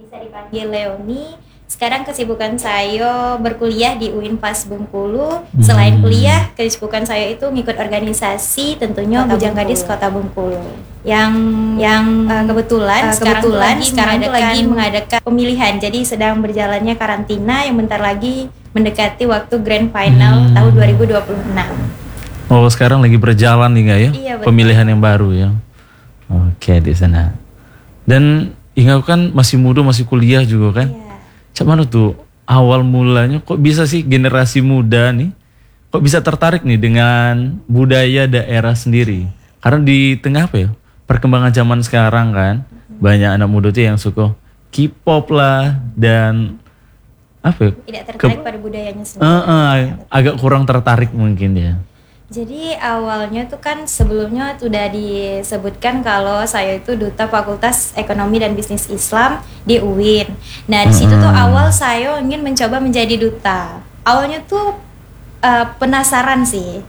bisa dipanggil Leoni. Sekarang kesibukan saya berkuliah di UIN FAS Bengkulu. Selain kuliah, kesibukan saya itu ngikut organisasi tentunya Bujang Gadis Kota Bengkulu. Yang kebetulan sekarang lagi mengadakan pemilihan. Jadi sedang berjalannya karantina yang bentar lagi mendekati waktu Grand Final tahun 2026. Oh, sekarang lagi berjalan nih ya? Iya, betul. Pemilihan yang baru ya. Oke, di sana. Dan Inga kan masih muda, masih kuliah juga kan? Iya. Cak mana tuh awal mulanya kok bisa sih generasi muda nih kok bisa tertarik nih dengan budaya daerah sendiri? Karena di tengah apa ya perkembangan zaman sekarang kan banyak anak muda tuh yang suka K-pop lah dan apa ya? Tidak tertarik pada budayanya sendiri. Agak kurang tertarik mungkin ya. Jadi awalnya tuh kan sebelumnya sudah disebutkan kalau saya itu duta Fakultas Ekonomi dan Bisnis Islam di UIN. Nah di situ tuh awal saya ingin mencoba menjadi duta. Awalnya tuh penasaran sih,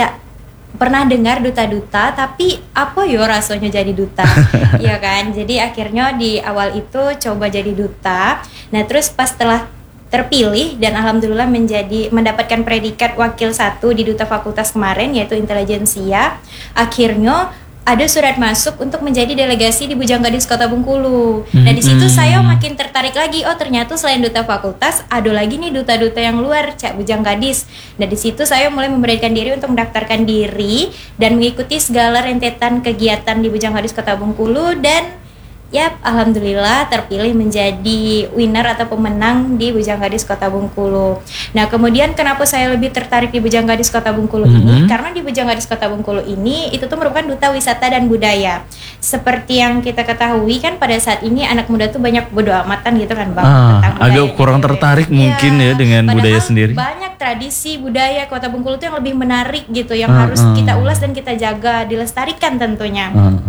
pernah dengar duta-duta tapi apa yo rasanya jadi duta, ya kan? Jadi akhirnya di awal itu coba jadi duta. Nah terus pas setelah terpilih dan alhamdulillah mendapatkan predikat wakil 1 di duta fakultas kemarin yaitu intelijensia, akhirnya ada surat masuk untuk menjadi delegasi di Bujang Gadis Kota Bengkulu. Nah di situ saya makin tertarik lagi, oh ternyata selain duta fakultas ada lagi nih duta-duta yang luar Bujang Gadis. Nah di situ saya mulai memberanikan diri untuk mendaftarkan diri dan mengikuti segala rentetan kegiatan di Bujang Gadis Kota Bengkulu dan alhamdulillah terpilih menjadi winner atau pemenang di Bujang Gadis Kota Bengkulu. Nah kemudian kenapa saya lebih tertarik di Bujang Gadis Kota Bengkulu ini? Karena di Bujang Gadis Kota Bengkulu ini itu tuh merupakan duta wisata dan budaya. Seperti yang kita ketahui kan pada saat ini anak muda tuh banyak bodo amatan gitu kan Bang. Tentang agak kurang tertarik mungkin ya dengan budaya sendiri. Banyak tradisi budaya Kota Bengkulu tuh yang lebih menarik gitu, yang harus kita ulas dan kita jaga, dilestarikan tentunya.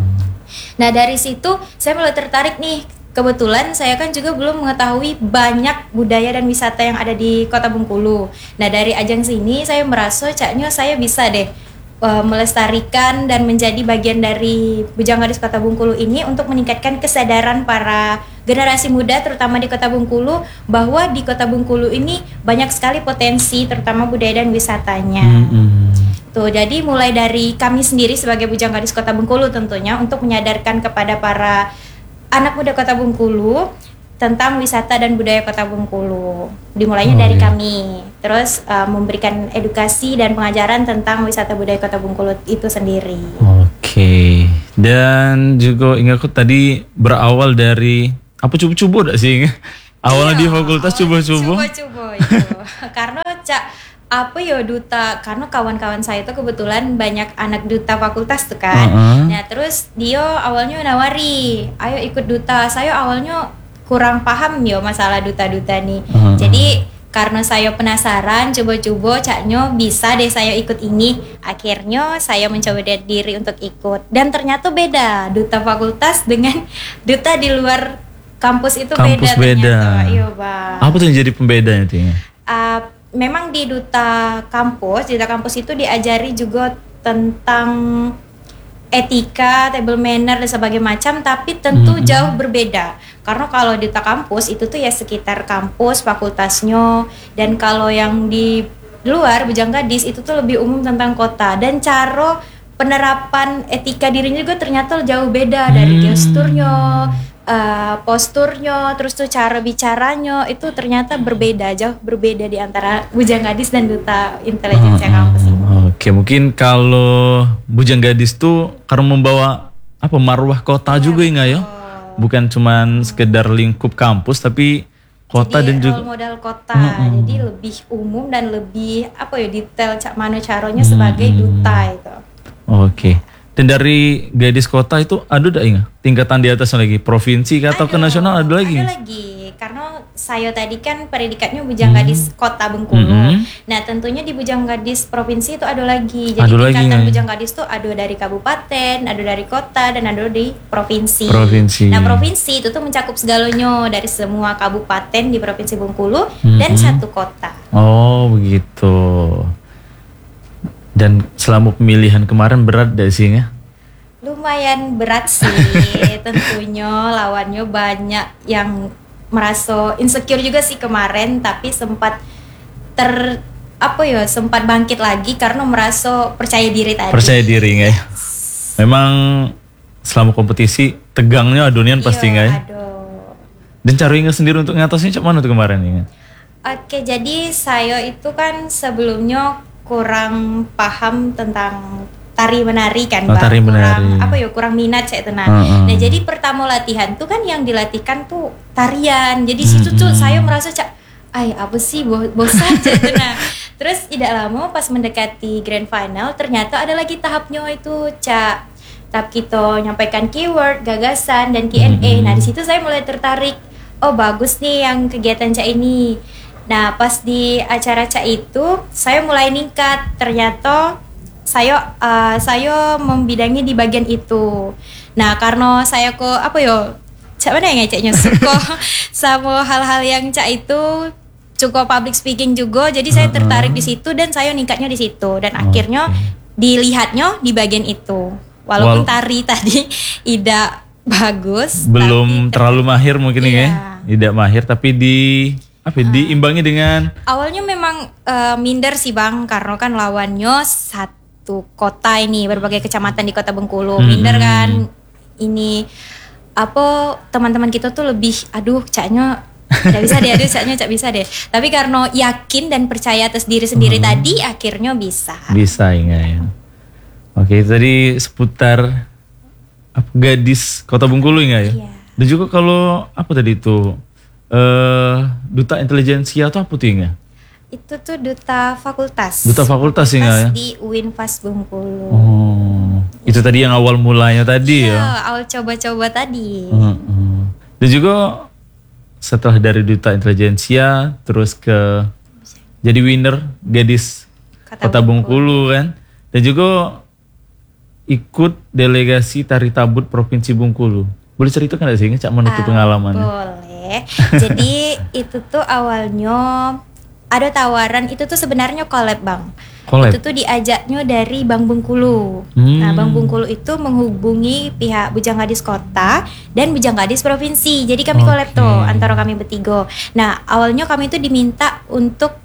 Nah dari situ saya mulai tertarik nih. Kebetulan saya kan juga belum mengetahui banyak budaya dan wisata yang ada di Kota Bengkulu. Nah dari ajang sini saya merasa saya bisa deh melestarikan dan menjadi bagian dari Bujang Gadis Kota Bengkulu ini untuk meningkatkan kesadaran para generasi muda terutama di Kota Bengkulu bahwa di Kota Bengkulu ini banyak sekali potensi terutama budaya dan wisatanya. Tuh, jadi mulai dari kami sendiri sebagai Bujang Gadis Kota Bengkulu tentunya untuk menyadarkan kepada para anak muda Kota Bengkulu tentang wisata dan budaya Kota Bengkulu. Dimulainya dari kami, terus memberikan edukasi dan pengajaran tentang wisata budaya Kota Bengkulu itu sendiri. Oke. Dan juga ingat aku tadi berawal dari apa cubu-cubu enggak sih? Awalnya di fakultas cubu-cubu. Cubu-cubu itu. Karena duta, karena kawan-kawan saya itu kebetulan banyak anak duta fakultas tuh kan. Nah terus dia awalnya nawari, ayo ikut duta. Saya awalnya kurang paham masalah duta-duta nih. Jadi karena saya penasaran, coba-coba bisa deh saya ikut ini. Akhirnya saya mencoba diri untuk ikut. Dan ternyata beda, duta fakultas dengan duta di luar kampus itu beda ternyata. Iya Bang. Apa tuh yang jadi pembedanya tuh? Memang di duta kampus itu diajari juga tentang etika, table manner dan sebagainya macam, tapi tentu jauh berbeda. Karena kalau di duta kampus itu tuh ya sekitar kampus, fakultasnya, dan kalau yang di luar Bujang Gadis itu tuh lebih umum tentang kota dan cara penerapan etika dirinya juga ternyata jauh beda dari gesturnya, posturnya, terus tuh cara bicaranya itu ternyata jauh berbeda di antara Bujang Gadis dan duta intelijensia kampus ini. Oke, mungkin kalau Bujang Gadis tuh karena membawa marwah kota juga ya, bukan cuman sekedar lingkup kampus tapi kota jadi, dan juga role model kota. Jadi lebih umum dan lebih detail mana caranya sebagai duta itu. Oke. Dan dari Gadis Kota itu ada enggak tingkatan di atasnya lagi? Provinsi atau ke nasional ada lagi? Ada lagi. Karena saya tadi kan predikatnya Bujang Gadis Kota Bengkulu. Nah, tentunya di Bujang Gadis Provinsi itu ada lagi. Jadi tingkatan Bujang Gadis itu ada dari kabupaten, ada dari kota, dan ada di provinsi. Nah, provinsi itu tuh mencakup segalanya dari semua kabupaten di Provinsi Bengkulu dan satu kota. Oh, begitu. Dan selama pemilihan kemarin berat gak sih ya? Lumayan berat sih, tentunya lawannya banyak yang merasa insecure juga sih kemarin, tapi sempat sempat bangkit lagi karena merasa percaya diri tadi. Percaya diri nggak ya? Memang selama kompetisi tegangnya adonian pasti nggak ya? Aduh. Dan cara Inga sendiri untuk ngatasinnya cak mana tuh kemarin Inga? Oke, jadi saya itu kan sebelumnya kurang paham tentang tari menari kan, Bang. Tari menari. Kurang minat saya tenang. Nah, jadi pertama latihan tuh kan yang dilatihkan tuh tarian. Jadi situ tuh saya merasa apa sih bosan cak tenang. Terus tidak lama pas mendekati grand final ternyata ada lagi tahapnya itu tahap kita nyampaikan keyword, gagasan dan Q&A. Nah, di situ saya mulai tertarik. Oh, bagus nih yang kegiatan cak ini. Nah, pas di acara cak itu saya mulai ningkat. Ternyata saya membidangi di bagian itu. Nah, karena saya cak mana yang caknya suka sama hal-hal yang cak itu cukup public speaking juga. Jadi saya tertarik di situ dan saya ningkatnya di situ dan akhirnya dilihatnya di bagian itu. Walaupun tari tadi tidak bagus, belum terlalu mahir mungkin ya. Tidak mahir tapi diimbangi dengan awalnya memang minder sih Bang, karena kan lawannya satu kota ini, berbagai kecamatan di Kota Bengkulu. Minder kan, ini teman-teman kita tuh lebih caknya cak bisa deh. Tapi karena yakin dan percaya atas diri sendiri tadi akhirnya bisa ya. Oke, tadi seputar gadis Kota Bengkulu ya. Iya. Dan juga kalau tadi itu duta intelijensia itu apa tuh ya? Itu tuh duta fakultas. Duta fakultas ya. Di UINFAS Bengkulu. Oh, itu tadi yang awal mulanya tadi ya. Iya, awal coba-coba tadi. Dan juga setelah dari duta intelijensia terus ke jadi winner gadis Kota Bengkulu kan. Dan juga ikut delegasi tari tabut Provinsi Bengkulu. Boleh ceritakan nggak sih cak mana tuh pengalamannya? Boleh. Jadi itu tuh awalnya ada tawaran, itu tuh sebenarnya collab Bang. Itu tuh diajaknya dari Bank Bengkulu. Nah, Bank Bengkulu itu menghubungi pihak Bujanggadis Kota dan Bujanggadis Provinsi. Jadi kami collab tuh antara kami bertiga. Nah, awalnya kami itu diminta untuk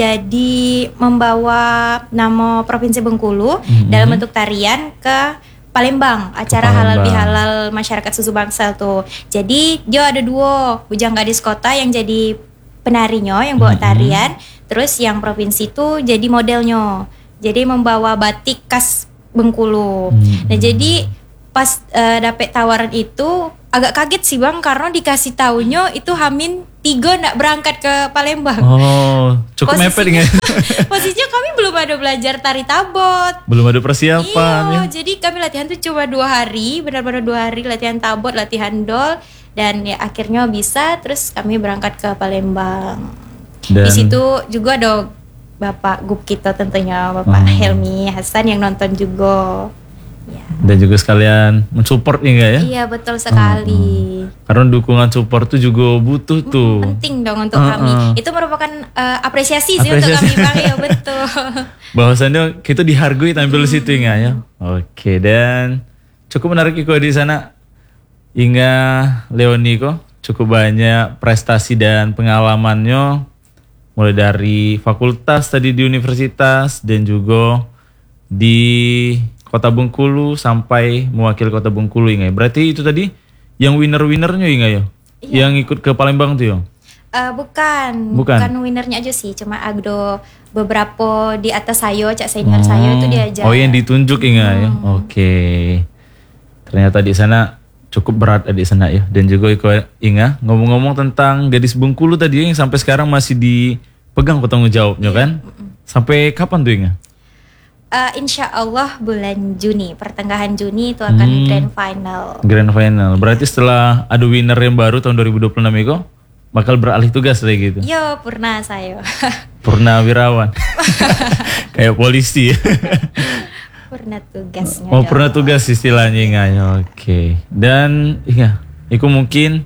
membawa nama Provinsi Bengkulu dalam bentuk tarian ke Palembang, acara halal bihalal masyarakat susu Bangsal tuh. Jadi dia ada dua, Bujanggadis Kota yang jadi penarinya yang bawa tarian, terus yang provinsi tuh jadi modelnya. Jadi membawa batik khas Bengkulu. Nah, jadi pas dapet tawaran itu agak kaget sih Bang, karena dikasih taunya itu H-3 nak berangkat ke Palembang. Oh, cukup mepet ya. Posisinya kami belum ada belajar tari tabot. Belum ada persiapan ya. Jadi kami latihan tuh cuma 2 hari, benar-benar 2 hari latihan tabot, latihan dol, dan ya akhirnya bisa, terus kami berangkat ke Palembang. Dan di situ juga ada Bapak Gup kita tentunya, Bapak Helmi Hasan yang nonton juga. Ya. Dan juga sekalian mensupport ya? Iya, betul sekali. Karena dukungan support tuh juga butuh tuh. Penting dong untuk kami. Itu merupakan apresiasi sih untuk kami Bang, ya betul. Bahwasannya kita dihargai tampil di situ ya. Oke, dan cukup menarik Iko di sana. Inga Leoni kok cukup banyak prestasi dan pengalamannya, mulai dari fakultas tadi di universitas dan juga di Kota Bengkulu sampai mewakili Kota Bengkulu ya. Berarti itu tadi yang winner-winnernya ya? Iya. Yang ikut ke Palembang tuh ya? Bukan winnernya aja sih, cuma ada beberapa di atas saya, cak senior saya itu diajak. Oh, yang ditunjuk ya? Oke. Ternyata di sana cukup berat di sana ya. Dan juga Inga ngomong-ngomong tentang gadis Bengkulu tadi yang sampai sekarang masih dipegang petanggung jawabnya kan? Sampai kapan tuh Inga? Insya Allah bulan Juni, pertengahan Juni itu akan grand final. Grand final. Berarti setelah ada winner yang baru tahun 2026 itu bakal beralih tugas kayak gitu? Yo, purna saya. Purnawirawan. Kayak polisi ya. Purna tugasnya. Oh, purna tugas istilahnya Inga. Oke. Dan Inga, itu mungkin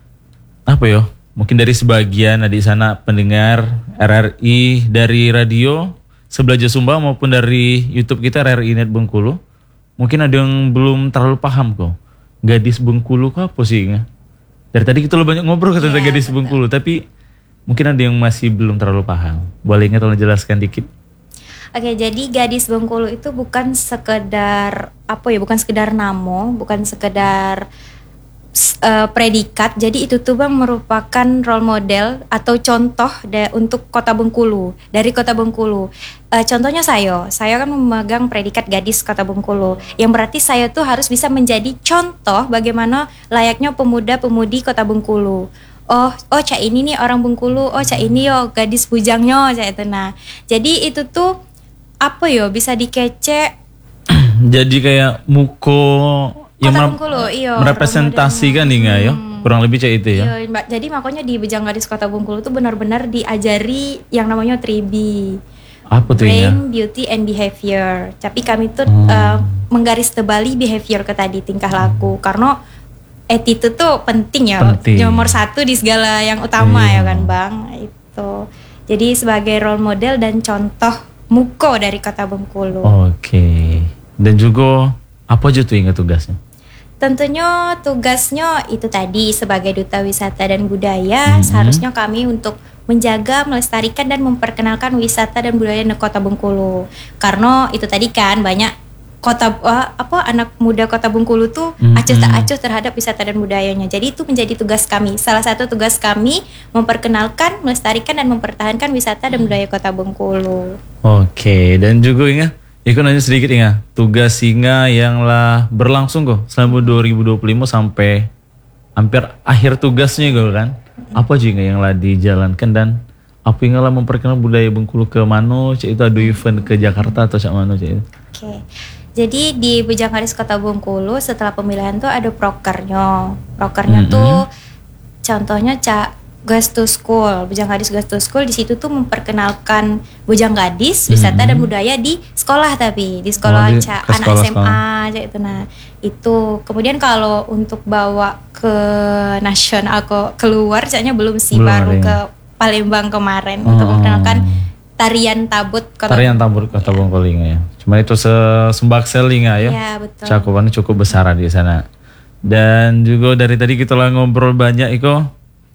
mungkin dari sebagian di sana pendengar RRI dari radio Sebelaja Sumba maupun dari YouTube kita RRI Net Bengkulu, mungkin ada yang belum terlalu paham kok. Gadis Bengkulu kok apa sih Inga? Dari tadi kita banyak ngobrol tentang Iya, gadis betul. Bengkulu, tapi mungkin ada yang masih belum terlalu paham. Boleh nggak tolong jelaskan dikit? Oke, jadi gadis Bengkulu itu bukan sekedar bukan sekedar namo, bukan sekedar predikat. Jadi itu tuh Bang merupakan role model atau contoh untuk Kota Bengkulu, dari Kota Bengkulu. Contohnya saya kan memegang predikat gadis Kota Bengkulu, yang berarti saya tuh harus bisa menjadi contoh bagaimana layaknya pemuda-pemudi Kota Bengkulu. Cak ini nih orang Bengkulu, cak ini yo gadis bujangnya, cak itu. Nah, jadi itu tuh bisa dikece Jadi kayak muko yang Kota Bengkulu, iya. merepresentasikan nih nggak ya? Kurang lebih kayak itu ya. Iya, Mbak. Jadi makanya di Bujang Gadis Kota Bengkulu tuh benar-benar diajari yang namanya 3B. Apa tuh ya? Brain, beauty, and behavior. Tapi kami tuh menggaris tebali behavior ke tadi, tingkah laku. Karena attitude tuh penting ya. Penting. Nomor satu di segala yang utama Iya. ya kan Bang. Itu. Jadi sebagai role model dan contoh muko dari Kota Bengkulu. Oke. Dan juga apa aja tuh ingat tugasnya? Tentunya tugasnya itu tadi sebagai duta wisata dan budaya, seharusnya kami untuk menjaga, melestarikan dan memperkenalkan wisata dan budaya di Kota Bengkulu. Karena itu tadi kan banyak anak muda Kota Bengkulu tuh acuh tak acuh terhadap wisata dan budayanya. Jadi itu menjadi tugas kami. Salah satu tugas kami memperkenalkan, melestarikan dan mempertahankan wisata dan budaya Kota Bengkulu. Oke, dan juga ingat, ikut nanya sedikit ingat, tugas singa yang lah berlangsung kok selama 2025 sampai hampir akhir tugasnya kok kan. Apa juga yang lah dijalankan dan apa yang lah memperkenalkan budaya Bengkulu ke mana? Cik itu ada event ke Jakarta atau cak mana cik itu? Oke. Jadi di Bujang Gadis Kota Bengkulu setelah pemilihan tuh ada prokernya. Prokernya tuh contohnya Goes to School, Bujang Gadis Goes to School. Di situ tuh memperkenalkan Bujang Gadis, wisata dan budaya di sekolah, tapi di sekolah ke anak sekolah, SMA aja itu. Nah, itu kemudian kalau untuk bawa ke nasional keluar kayaknya belum sih, Belum baru ada ya. ke Palembang kemarin untuk memperkenalkan tarian tabut Tarian tabur Kota Bengkulu ya. Cuma itu sembak selinga ya. Iya, betul. Cakupannya cukup besar di sana. Dan juga dari tadi kita lah ngobrol banyak Iko.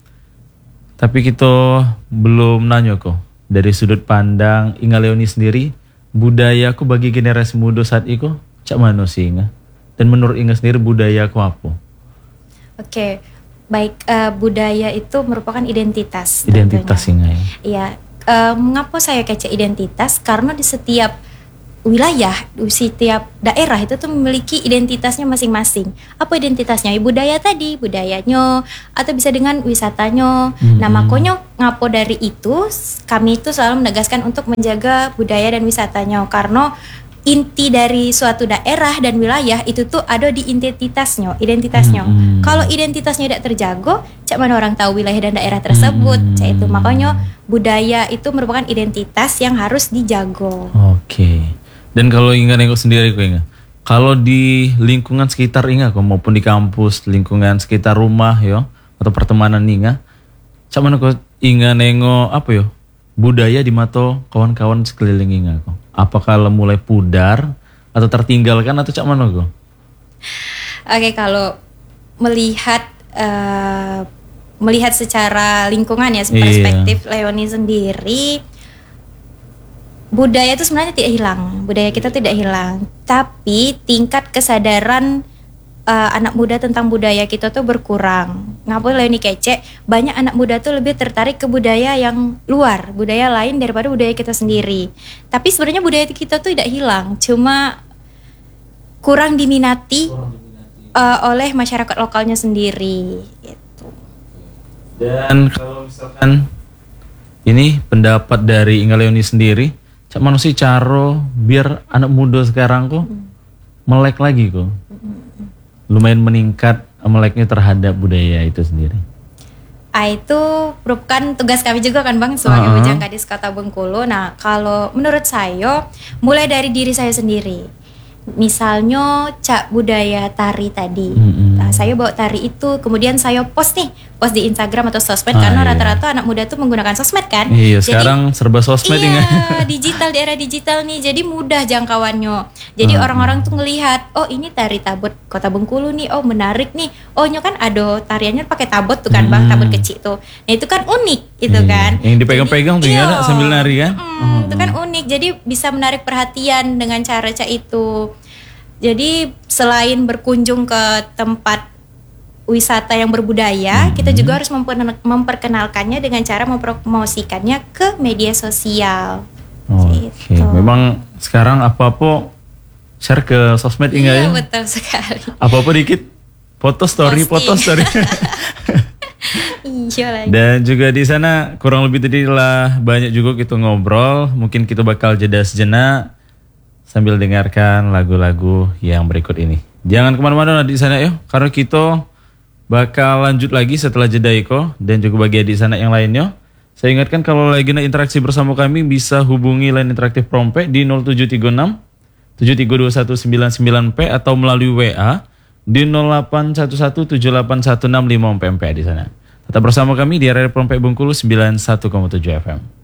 Tapi kita belum nanya kok dari sudut pandang Inga Leoni sendiri, budayaku bagi generasi muda saat itu cak mana sih Inga? Dan menurut Inga sendiri budayaku apa? Oke, baik, budaya itu merupakan identitas. Identitas tentunya. Inga ya. Iya, mengapa saya kece identitas? Karena di setiap wilayah, di setiap daerah itu tuh memiliki identitasnya masing-masing. Apa identitasnya? Ya, budaya tadi, budayanya, atau bisa dengan wisatanya. Nah, makanya ngapo dari itu, kami itu selalu menegaskan untuk menjaga budaya dan wisatanya. Karena inti dari suatu daerah dan wilayah itu tuh ada di identitasnya. Kalau identitasnya tidak terjaga, cak mana orang tahu wilayah dan daerah tersebut. Cak itu makanya budaya itu merupakan identitas yang harus dijaga. Oke. Dan kalau Inga nengok sendiri kok Inga, kalau di lingkungan sekitar Inga kok maupun di kampus, lingkungan sekitar rumah ya atau pertemanan Inga, cak mana kok Inga nengok apa ya budaya di mata kawan-kawan sekeliling Inga kok? Apakah mulai pudar atau tertinggalkan atau cak mana kok? Oke, kalau melihat secara lingkungan ya, perspektif Leoni sendiri, budaya itu sebenarnya tidak hilang, budaya kita tidak hilang, tapi tingkat kesadaran anak muda tentang budaya kita tuh berkurang. Ngapain Leoni kece, banyak anak muda tuh lebih tertarik ke budaya yang luar, budaya lain daripada budaya kita sendiri. Tapi sebenarnya budaya kita tuh tidak hilang, cuma kurang diminati oleh masyarakat lokalnya sendiri gitu. Dan kalau misalkan ini pendapat dari Inga Leoni sendiri, cak mana sih cara biar anak muda sekarang kok melek lagi kok, lumayan meningkat meleknya terhadap budaya itu sendiri. Itu merupakan tugas kami juga kan Bang sebagai Bujang Gadis Kota Bengkulu. Nah, kalau menurut saya mulai dari diri saya sendiri. misalnya cak budaya tari tadi. Nah, saya bawa tari itu, kemudian saya post di Instagram atau sosmed, karena iya. rata-rata anak muda tuh menggunakan sosmed kan. Iya, Jadi, sekarang serba sosmed iya, ingat. digital, di era digital nih, jadi mudah jangkauannya. Jadi orang-orang tuh ngelihat, oh ini tari tabot Kota Bengkulu nih, oh menarik nih. Oh nya kan ada tariannya pakai tabot tuh kan bang, tabot kecil tuh. Nah itu kan unik gitu Iya. kan. Yang dipegang-pegang tuh Jadi, ya sambil nari kan. itu kan unik, jadi bisa menarik perhatian dengan cara itu. Jadi selain berkunjung ke tempat wisata yang berbudaya, kita juga harus memperkenalkannya dengan cara mempromosikannya ke media sosial. Oke, Gitu. memang sekarang apa-apa share ke sosmed enggak Iya ya? betul sekali. Apa-apa dikit foto story, Posting. foto story. Iya lagi. Dan juga di sana kurang lebih tadi lah banyak juga kita ngobrol. Mungkin kita bakal jeda sejenak sambil dengarkan lagu-lagu yang berikut ini. Jangan kemana-mana di sana yuk, karena kita bakal lanjut lagi setelah jeda Iko dan juga bagi di sana yang lainnya. Saya ingatkan kalau lagi nak interaksi bersama kami bisa hubungi line interaktif Prompe di 0736 732199P atau melalui WA di 0811781654 di sana. Tetap bersama kami di area Prompe Bengkulu 91,7 FM.